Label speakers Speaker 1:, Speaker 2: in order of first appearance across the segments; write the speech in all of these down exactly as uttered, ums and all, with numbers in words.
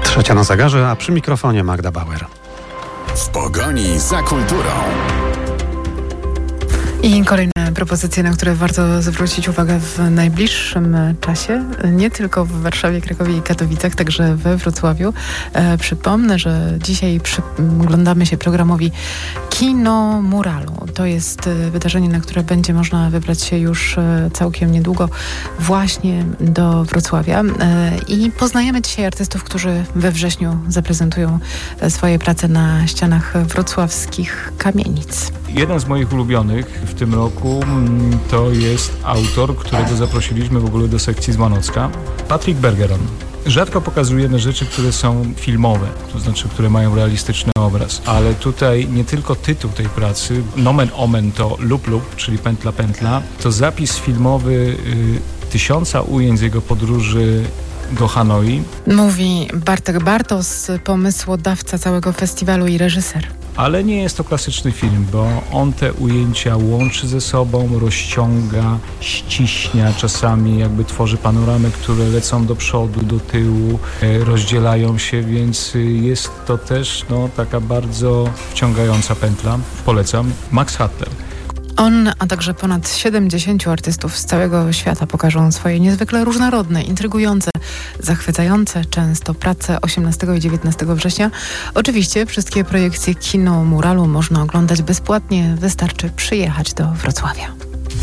Speaker 1: Trzecia na zegarze, a przy mikrofonie Magda Bauer.
Speaker 2: W pogoni za kulturą.
Speaker 3: I kolejne propozycje, na które warto zwrócić uwagę w najbliższym czasie. Nie tylko w Warszawie, Krakowie i Katowicach, także we Wrocławiu. E, przypomnę, że dzisiaj przyglądamy się programowi Kino Muralu. To jest wydarzenie, na które będzie można wybrać się już całkiem niedługo właśnie do Wrocławia. E, I poznajemy dzisiaj artystów, którzy we wrześniu zaprezentują swoje prace na ścianach wrocławskich kamienic.
Speaker 4: Jeden z moich ulubionych w tym roku to jest autor, którego zaprosiliśmy w ogóle do sekcji z Manocka, Patryk Bergeron. Rzadko pokazujemy rzeczy, które są filmowe, to znaczy, które mają realistyczny obraz, ale tutaj nie tylko tytuł tej pracy, nomen omen to Lub Lub, czyli Pętla Pętla, to zapis filmowy y, tysiąca ujęć z jego podróży do Hanoi.
Speaker 3: Mówi Bartek Bartos, pomysłodawca całego festiwalu i reżyser.
Speaker 4: Ale nie jest to klasyczny film, bo on te ujęcia łączy ze sobą, rozciąga, ściśnia, czasami jakby tworzy panoramy, które lecą do przodu, do tyłu, rozdzielają się, więc jest to też no, taka bardzo wciągająca pętla. Polecam. Max Hattler.
Speaker 3: On, a także ponad siedemdziesięciu artystów z całego świata pokażą swoje niezwykle różnorodne, intrygujące, zachwycające często prace osiemnastego i dziewiętnastego września. Oczywiście wszystkie projekcje Kino Muralu można oglądać bezpłatnie, wystarczy przyjechać do Wrocławia.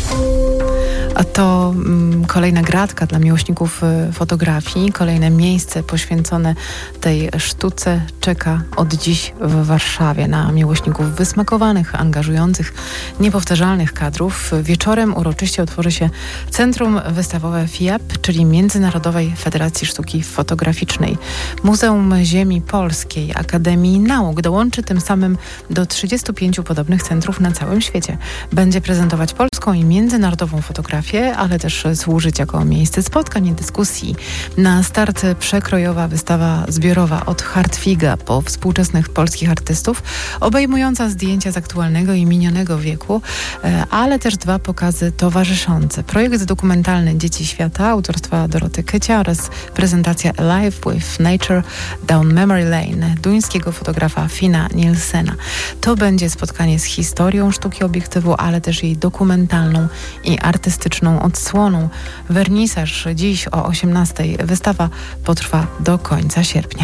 Speaker 3: A to mm, kolejna gratka dla miłośników y, fotografii, kolejne miejsce poświęcone tej sztuce czeka od dziś w Warszawie na miłośników wysmakowanych, angażujących, niepowtarzalnych kadrów. Wieczorem uroczyście otworzy się Centrum Wystawowe F I A P, czyli Międzynarodowej Federacji Sztuki Fotograficznej. Muzeum Ziemi Polskiej Akademii Nauk dołączy tym samym do trzydziestu pięciu podobnych centrów na całym świecie. Będzie prezentować polską i międzynarodową fotografię, ale też służyć jako miejsce spotkań i dyskusji. Na start przekrojowa wystawa zbiorowa od Hartwiga po współczesnych polskich artystów, obejmująca zdjęcia z aktualnego i minionego wieku, ale też dwa pokazy towarzyszące. Projekt dokumentalny Dzieci Świata autorstwa Doroty Kycia oraz prezentacja Alive with Nature Down Memory Lane duńskiego fotografa Fina Nielsena. To będzie spotkanie z historią sztuki obiektywu, ale też jej dokumentalną i artystyczną odsłoną. Wernisaż dziś o osiemnastej. Wystawa potrwa do końca sierpnia.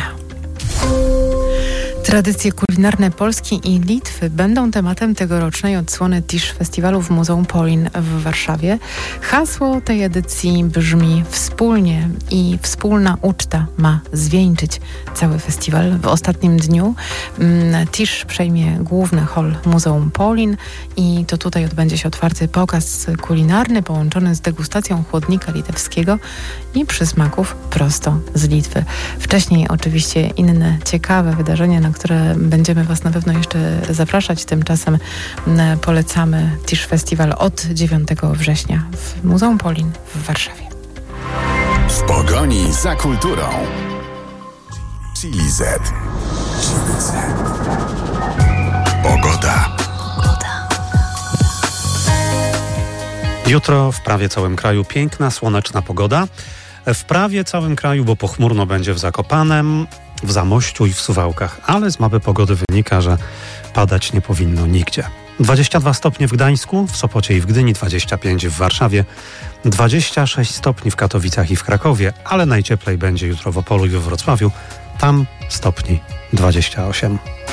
Speaker 3: Tradycje kulinarne Polski i Litwy będą tematem tegorocznej odsłony Tisch Festiwalu w Muzeum Polin w Warszawie. Hasło tej edycji brzmi wspólnie i wspólna uczta ma zwieńczyć cały festiwal. W ostatnim dniu mm, Tisch przejmie główny hol Muzeum Polin i to tutaj odbędzie się otwarty pokaz kulinarny połączony z degustacją chłodnika litewskiego i przysmaków prosto z Litwy. Wcześniej oczywiście inne ciekawe wydarzenia, na które będziemy Was na pewno jeszcze zapraszać. Tymczasem polecamy Tisch Festiwal od dziewiątego września w Muzeum Polin w Warszawie.
Speaker 2: W pogoni za kulturą. Chili Z. Pogoda.
Speaker 1: Jutro w prawie całym kraju piękna, słoneczna pogoda. W prawie całym kraju, bo pochmurno będzie w Zakopanem, w Zamościu i w Suwałkach, ale z mapy pogody wynika, że padać nie powinno nigdzie. dwadzieścia dwa stopnie w Gdańsku, w Sopocie i w Gdyni, dwadzieścia pięć w Warszawie, dwadzieścia sześć stopni w Katowicach i w Krakowie, ale najcieplej będzie jutro w Opolu i we Wrocławiu, tam stopni dwadzieścia osiem.